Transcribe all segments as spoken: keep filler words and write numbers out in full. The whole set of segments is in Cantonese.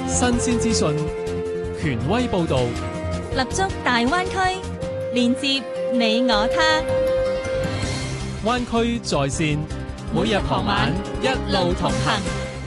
新鮮資訊，權威報導， 立足大灣區，連接你我他。 灣區在線，每日傍晚一路同行。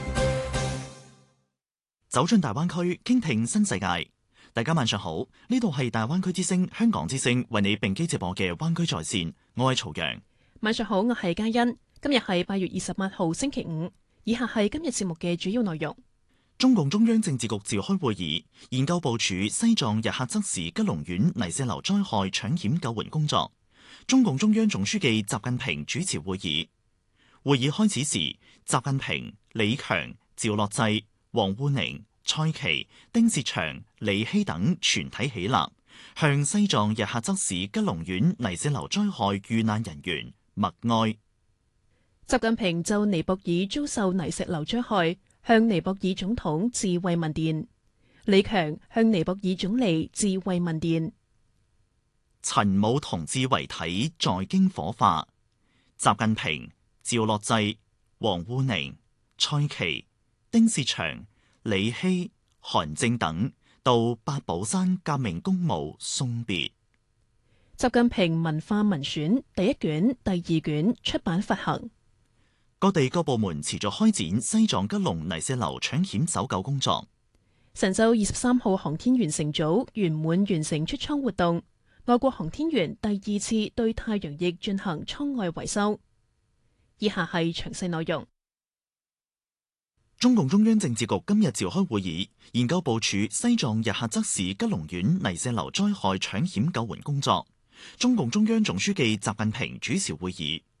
走進大灣區，傾聽新世界。大家晚上好，呢度係大灣區之聲、香港之聲為你並機直播嘅灣區在線，我係曹陽。 晚上好，我係嘉欣。今日係八月二十八號星期五，以下係今日節目嘅主要內容。 中共中央政治局召開會議，研究部署西藏日喀則市吉龍縣泥石流災害搶險救援工作。中共中央總書記習近平主持會議。會議開始時，習近平、李強、趙樂際、王滬寧、蔡奇、丁薛祥、李希等全體起立，向西藏日喀則市吉龍縣泥石流災害遇難人員默哀。 習近平就尼泊爾遭受泥石流災害，向尼泊爾總統致慰問電。李強向尼泊爾總理致慰問電。 陳武同志遺體在京火化。習近平、趙樂際、王滬寧、蔡奇、丁薛祥、李希、韓正等到八寶山革命公墓送別。 習近平文化文選第一卷、第二卷出版發行。 各地各部門持續開展西藏吉隆泥石流搶險搜救工作。 神舟二十三號航天員乘組圓滿完成出艙活動，外國航天員第二次對太陽翼進行艙外維修。以下係詳細內容。 中共中央政治局今日召開會議，研究部署西藏日喀則市吉龍縣泥石流災害搶險救援工作。中共中央總書記習近平主持會議。